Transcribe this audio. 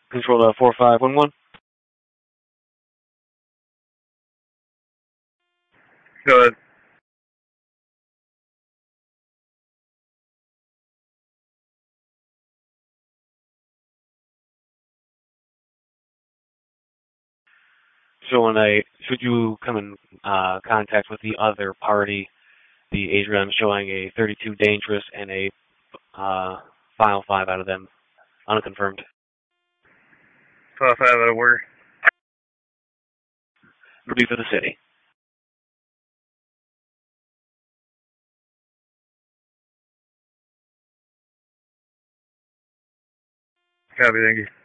Control 4511. Go ahead. Should you come in contact with the other party, the Adrian showing a 32 dangerous and a file 5 out of them, unconfirmed. File 5 out of where? Would be for the city. Copy, thank you.